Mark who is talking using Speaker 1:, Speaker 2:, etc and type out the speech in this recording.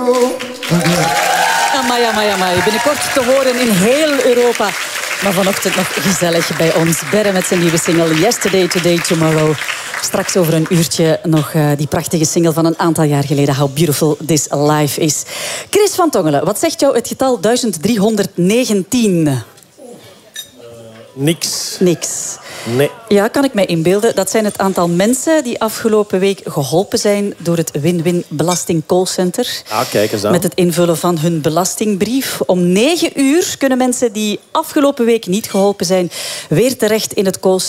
Speaker 1: Amai. Binnenkort te horen in heel Europa. Maar vanochtend nog gezellig bij ons. Berre met zijn nieuwe single Yesterday, Today, Tomorrow. Straks over een uurtje nog die prachtige single van een aantal jaar geleden. How Beautiful This Life Is. Chris van Tongelen, wat zegt jou het getal 1319?
Speaker 2: Niks. Nee.
Speaker 1: Ja, kan ik mij inbeelden. Dat zijn het aantal mensen die afgelopen week geholpen zijn door het Win-Win Belasting Callcenter.
Speaker 2: Ah, kijk eens aan.
Speaker 1: Met het invullen van hun belastingbrief. Om 9 uur kunnen mensen die afgelopen week niet geholpen zijn weer terecht in het callcenter.